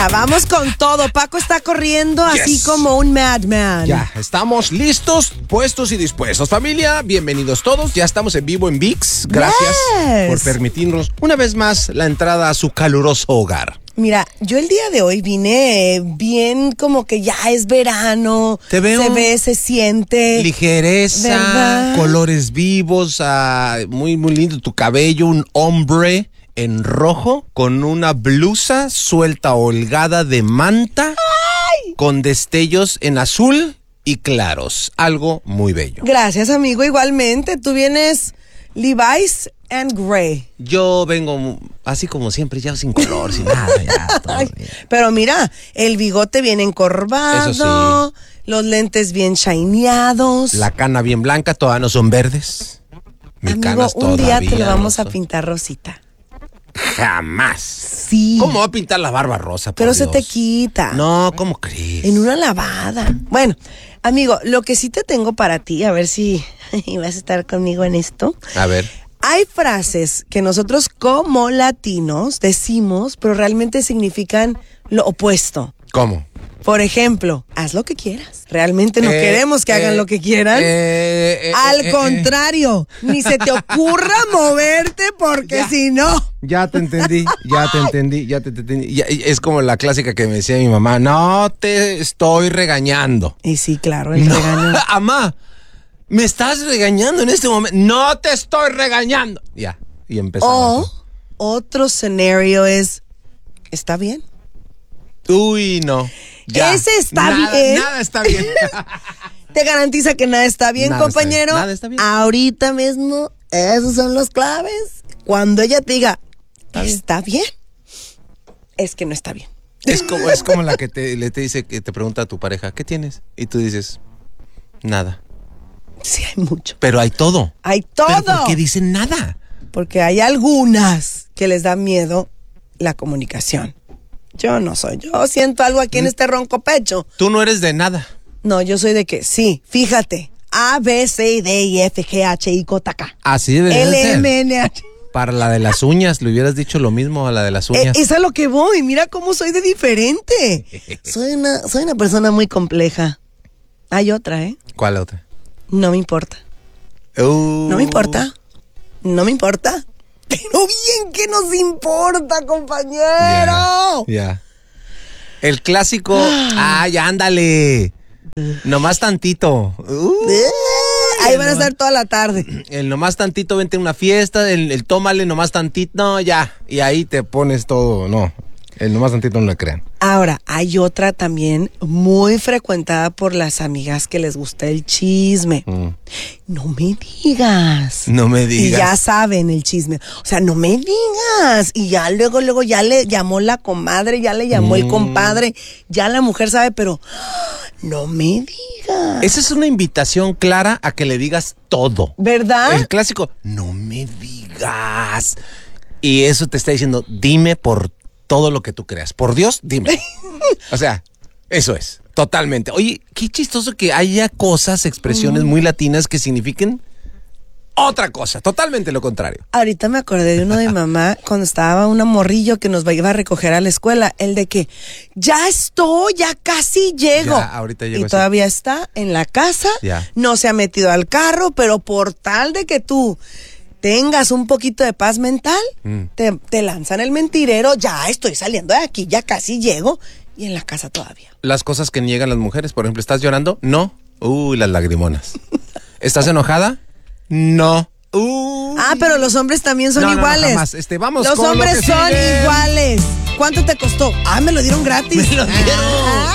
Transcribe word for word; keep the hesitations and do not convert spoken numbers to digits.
Venga, vamos con todo. Paco está corriendo Yes. así como un madman. Ya, estamos listos, puestos y dispuestos. Familia, bienvenidos todos. Ya estamos en vivo en ViX. Gracias Yes. por permitirnos una vez más la entrada a su caluroso hogar. Mira, yo el día de hoy vine eh, bien como que ya es verano. Te veo Se ve, se siente. Ligereza, ¿verdad? colores vivos, ah, muy, muy lindo tu cabello, un hombre en rojo con una blusa suelta holgada de manta. ¡Ay! Con destellos en azul y claros. Algo muy bello. Gracias, amigo. Igualmente, tú vienes Levi's and Gray. Yo vengo así como siempre, ya sin color, sin nada. Ya, todo Ay, bien. pero mira, el bigote bien encorvado. Eso Los lentes bien shineados. La cana bien blanca, todas no son verdes. Mi Amigo, canas un día te lo todavía vamos no a son. pintar rosita. Jamás. Sí. ¿Cómo va a pintar la barba rosa? Por Pero se Dios? te quita. No, ¿cómo crees? En una lavada. Bueno, amigo, lo que sí te tengo para ti, a ver si vas a estar conmigo en esto. A ver. Hay frases que nosotros como latinos decimos, pero realmente significan lo opuesto. ¿Cómo? Por ejemplo, haz lo que quieras. Realmente no Eh, queremos que eh, hagan lo que quieran. eh, eh, Al eh, eh, contrario, ni se te ocurra moverte porque Ya. si no... Ya te entendí, ya te entendí, ya te entendí. Ya- es como la clásica que me decía mi mamá, no te estoy regañando. Y sí, claro, el No, regaño. Amá, me estás regañando en este momento. No te estoy regañando. Ya, y empezaba. O otro escenario es, ¿está bien? Uy, no. Ya. Ese está Nada- bien. Nada está bien. Te garantiza que nada está bien, Nada está compañero. bien, nada está bien. Ahorita mismo, esos son los claves. Cuando ella te diga, ¿está bien? Es que no está bien. Es como, es como la que te, le te dice, que te pregunta a tu pareja, ¿qué tienes? Y tú dices, nada. Sí, hay mucho. Pero hay todo. Hay ¿Pero por todo. qué dicen nada? Porque hay algunas que les da miedo la comunicación. Yo no soy. Yo siento algo aquí en este ronco pecho. Tú no eres de nada. No, yo soy de que, sí, fíjate. A, B, C, D, I, F, G, H, I, J, K. Así debe de L, ser. M, N, H. Para la de las uñas, le hubieras dicho lo mismo a la de las Eh, uñas. es a lo que voy. Mira cómo soy de diferente. Soy una, soy una persona muy compleja. Hay otra, ¿eh? ¿Cuál otra? No me importa. Uh, No me importa. No me importa. Pero bien que nos importa, compañero. Ya, ya. El clásico, ay, ándale. Nomás tantito. Uh, Eh, Ahí van a estar toda la tarde. el nomás tantito, vente a una fiesta, el, el tómale nomás tantito, no, ya. Y ahí te pones todo, no. El nomás tantito no le crean. Ahora, hay otra también muy frecuentada por las amigas que les gusta el chisme. Mm. No me digas. No me Y digas. ya saben el chisme. O sea, no me digas. Y ya luego, luego ya le llamó la comadre, ya le llamó el Mm. compadre, ya la mujer sabe, pero no me digas. Esa es una invitación clara a que le digas todo. ¿Verdad? El clásico, no me digas. Y eso te está diciendo, dime por todo lo que tú creas. Por Dios, dime. O sea, eso es, totalmente. Oye, qué chistoso que haya cosas, expresiones muy latinas que signifiquen otra cosa, totalmente lo contrario. Ahorita me acordé de uno de mamá cuando estaba una morrillo que nos iba a recoger a la escuela, el de que ya estoy, ya casi llego. Ya, ahorita llego y ese. todavía está en la casa, Ya. no se ha metido al carro, pero por tal de que tú tengas un poquito de paz mental, Mm. te, te lanzan el mentirero, ya estoy saliendo de aquí, ya casi llego, y en la casa todavía. Las cosas que niegan las mujeres, por ejemplo, ¿estás llorando? No. Uy, las lagrimonas. ¿Estás enojada? No. Uy. Ah, pero los hombres también son No, no, no, iguales. jamás. Este, vamos los con lo hombres que son sigue. iguales. ¿Cuánto te costó? Ah, me lo dieron gratis. Me lo dieron. Ah.